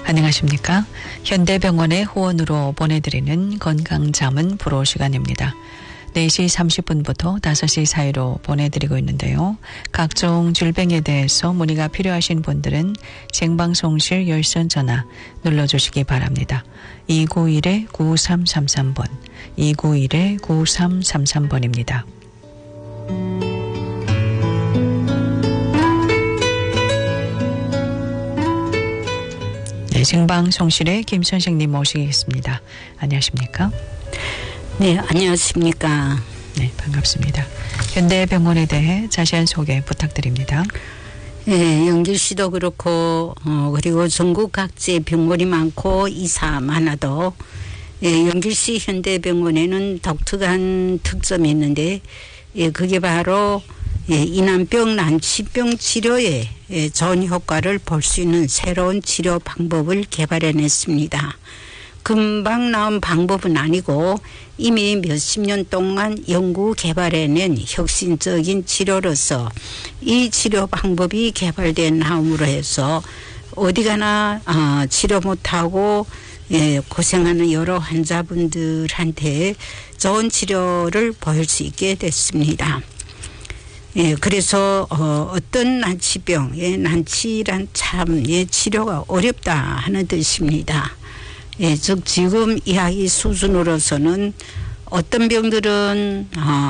안녕하십니까? 현대병원의 후원으로 보내드리는 건강자문 프로 시간입니다. 4시 30분부터 5시 사이로 보내드리고 있는데요. 각종 질병에 대해서 문의가 필요하신 분들은 생방송실 열선 전화 눌러주시기 바랍니다. 291-9333번, 291-9333번입니다. 네, 생방송실에 김 선생님 모시겠습니다. 안녕하십니까? 네, 안녕하십니까? 네, 반갑습니다. 현대병원에 대해 자세한 소개 부탁드립니다. 네, 영길시도 그렇고 그리고 전국 각지에 병원이 많고 이사 많아도 영길시 현대병원에는 독특한 특점이 있는데 그게 바로 이난병, 난치병 치료에 좋은 효과를 볼 수 있는 새로운 치료 방법을 개발해냈습니다. 금방 나온 방법은 아니고 이미 몇십 년 동안 연구 개발해낸 혁신적인 치료로서 이 치료 방법이 개발된 다음으로 해서 어디 가나 치료 못하고 고생하는 여러 환자분들한테 좋은 치료를 보일 수 있게 됐습니다. 그래서 어떤 난치병, 난치란 참 치료가 어렵다 하는 뜻입니다. 즉 지금 이야기 수준으로서는 어떤 병들은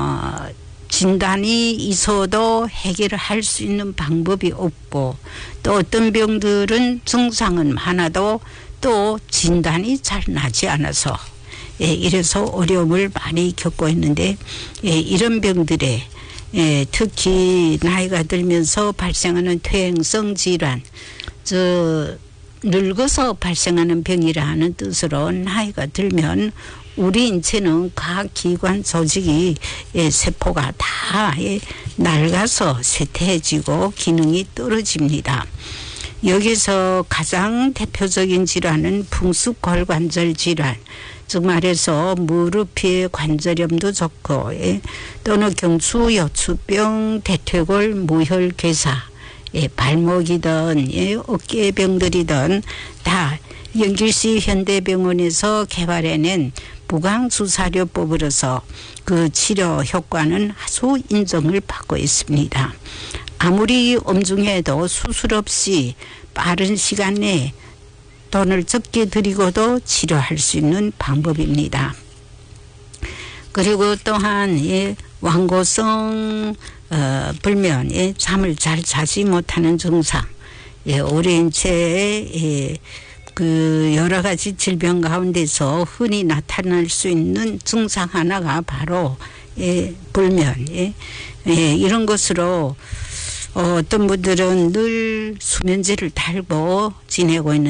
진단이 있어도 해결을 할 수 있는 방법이 없고 또 어떤 병들은 증상은 많아도 또 진단이 잘 나지 않아서 이래서 어려움을 많이 겪고 있는데 이런 병들에 특히 나이가 들면서 발생하는 퇴행성 질환, 늙어서 발생하는 병이라는 뜻으로 나이가 들면 우리 인체는 각 기관 조직이 세포가 다 낡아서 쇠퇴해지고 기능이 떨어집니다. 여기서 가장 대표적인 질환은 풍습골관절 질환, 즉 말해서 무릎의 관절염도 좋고 또는 경추, 여추병, 대퇴골, 무혈괴사, 발목이든 어깨병들이든 다 영길시 현대병원에서 개발해낸 부강주사료법으로서 그 치료 효과는 아주 인정을 받고 있습니다. 아무리 엄중해도 수술 없이 빠른 시간 내에 돈을 적게 들이고도 치료할 수 있는 방법입니다. 그리고 또한 완고성 불면, 잠을 잘 자지 못하는 증상, 우리 인체에 그 여러 가지 질병 가운데서 흔히 나타날 수 있는 증상 하나가 바로 불면, 이런 것으로 어떤 분들은 늘 수면제를 달고 지내고 있는